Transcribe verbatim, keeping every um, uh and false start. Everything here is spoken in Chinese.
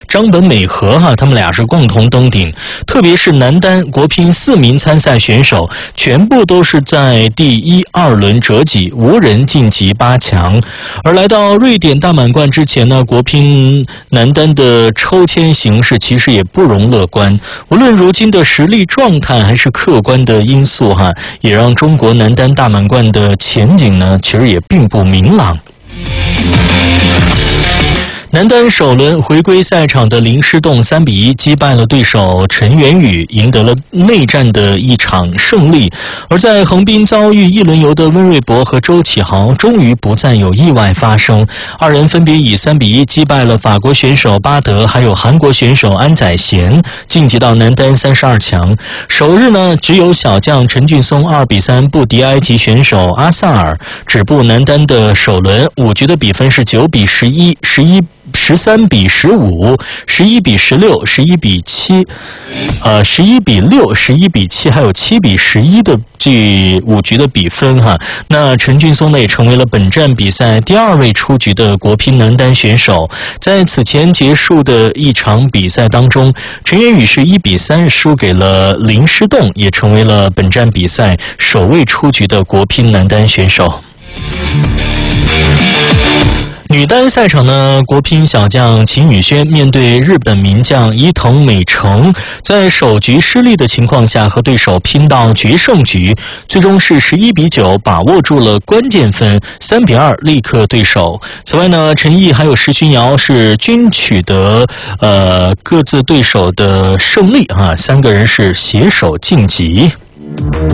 张本美和哈，他们俩是共同登顶。特别是男单国乒四名参赛选手全部都是在第一、二轮折戟，无人晋级八强。而来到瑞典大满贯之前呢，国乒男单的抽签形势其实也不容乐观。无论如今的实力状态还是客观的因素哈，也让中国男单大满贯的前景呢，其实也并不明朗。男单首轮回归赛场的林诗栋三比一击败了对手陈元宇，赢得了内战的一场胜利。而在横滨遭遇一轮游的温瑞博和周启豪终于不再有意外发生，二人分别以三比一击败了法国选手巴德，还有韩国选手安宰贤，晋级到男单三十二强。首日呢，只有小将陈俊松二比三不敌埃及选手阿萨尔，止步男单的首轮。五局的比分是九比十一、十一。十三比十五、十一比十六、十一比七，呃，十一比六、十一比七，还有七比十一的这五局的比分哈。那陈俊松呢，也成为了本站比赛第二位出局的国乒男单选手。在此前结束的一场比赛当中，陈元宇是一比三输给了林诗栋，也成为了本站比赛首位出局的国乒男单选手。女单赛场呢，国乒小将秦宇轩面对日本名将伊藤美诚，在首局失利的情况下和对手拼到决胜局，最终是十一比九把握住了关键分，三比二力克对手。此外呢，陈毅还有石勋瑶是均取得呃各自对手的胜利啊，三个人是携手晋级。